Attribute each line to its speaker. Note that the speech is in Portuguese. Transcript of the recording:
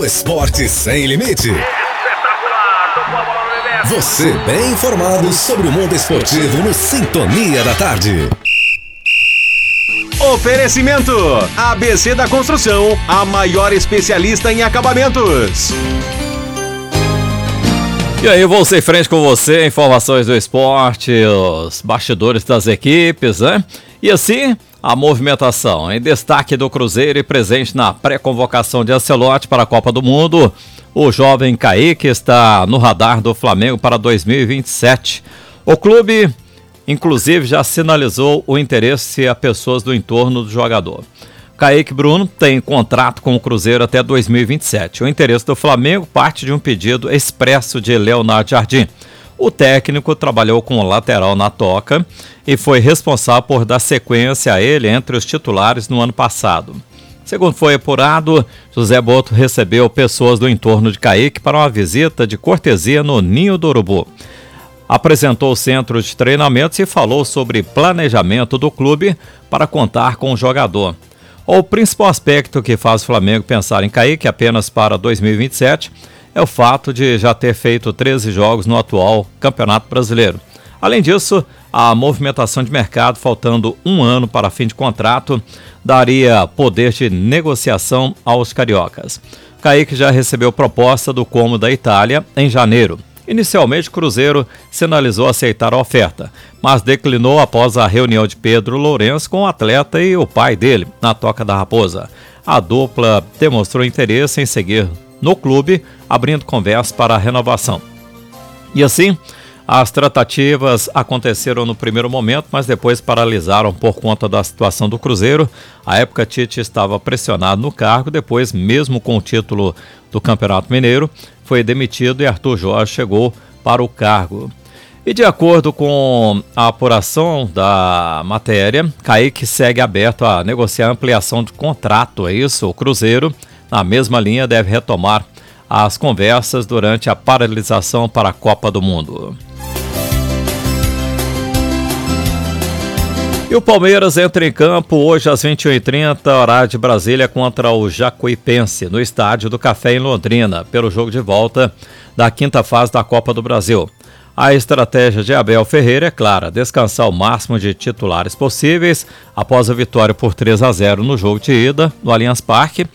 Speaker 1: esporte sem limite. Você bem informado sobre o mundo esportivo no Sintonia da Tarde.
Speaker 2: Oferecimento ABC da Construção, a maior especialista em acabamentos.
Speaker 3: E aí, vou ser em frente com você, informações do esporte, os bastidores das equipes, né? E assim, a movimentação em destaque do Cruzeiro e presente na pré-convocação de Ancelotti para a Copa do Mundo. O jovem Kaique está no radar do Flamengo para 2027. O clube, inclusive, já sinalizou o interesse a pessoas do entorno do jogador. Kaique Bruno tem contrato com o Cruzeiro até 2027. O interesse do Flamengo parte de um pedido expresso de Leonardo Jardim. O técnico trabalhou com o lateral na Toca e foi responsável por dar sequência a ele entre os titulares no ano passado. Segundo foi apurado, José Boto recebeu pessoas do entorno de Kaique para uma visita de cortesia no Ninho do Urubu. Apresentou o centro de treinamentos e falou sobre planejamento do clube para contar com o jogador. O principal aspecto que faz o Flamengo pensar em Kaique apenas para 2027 é o fato de já ter feito 13 jogos no atual Campeonato Brasileiro. Além disso, a movimentação de mercado, faltando um ano para fim de contrato, daria poder de negociação aos cariocas. Kaique já recebeu proposta do Como da Itália em janeiro. Inicialmente, o Cruzeiro sinalizou aceitar a oferta, mas declinou após a reunião de Pedro Lourenço com o atleta e o pai dele, na Toca da Raposa. A dupla demonstrou interesse em seguir no clube, abrindo conversa para a renovação. E assim, as tratativas aconteceram no primeiro momento, mas depois paralisaram por conta da situação do Cruzeiro. À época, Tite estava pressionado no cargo, depois, mesmo com o título do Campeonato Mineiro, foi demitido e Arthur Jorge chegou para o cargo. E de acordo com a apuração da matéria, Kaique segue aberto a negociar a ampliação de contrato, é isso? O Cruzeiro, na mesma linha, deve retomar as conversas durante a paralisação para a Copa do Mundo. E o Palmeiras entra em campo hoje às 21h30, horário de Brasília, contra o Jacuipense, no Estádio do Café em Londrina, pelo jogo de volta da quinta fase da Copa do Brasil. A estratégia de Abel Ferreira é clara: descansar o máximo de titulares possíveis após a vitória por 3-0 no jogo de ida no Allianz Parque